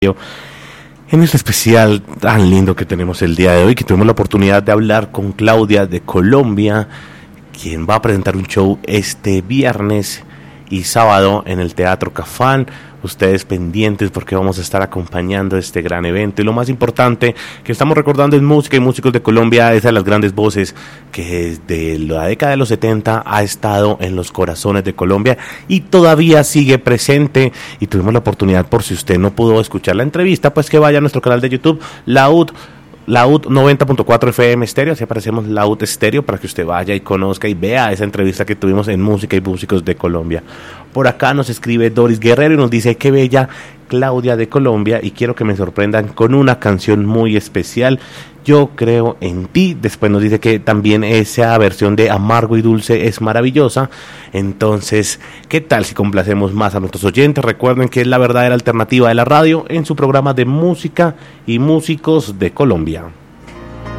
En este especial tan lindo que tenemos el día de hoy, que tuvimos la oportunidad de hablar con Claudia de Colombia, quien va a presentar un show este viernes y sábado en el Teatro Cafán. Ustedes pendientes porque vamos a estar acompañando este gran evento. Y lo más importante que estamos recordando en música y músicos de Colombia, esa de las grandes voces que desde la década de los 70 ha estado en los corazones de Colombia y todavía sigue presente. Y tuvimos la oportunidad, por si usted no pudo escuchar la entrevista, pues que vaya a nuestro canal de YouTube, Laúd 90.4 FM Estéreo, así aparecemos Laúd Estéreo, para que usted vaya y conozca y vea esa entrevista que tuvimos en Música y Músicos de Colombia. Por acá nos escribe Doris Guerrero y nos dice: qué bella Claudia de Colombia, y quiero que me sorprendan con una canción muy especial, Yo creo en ti. Después nos dice que también esa versión de Amargo y Dulce es maravillosa. Entonces, ¿qué tal si complacemos más a nuestros oyentes? Recuerden que es la verdadera alternativa de la radio en su programa de Música y Músicos de Colombia.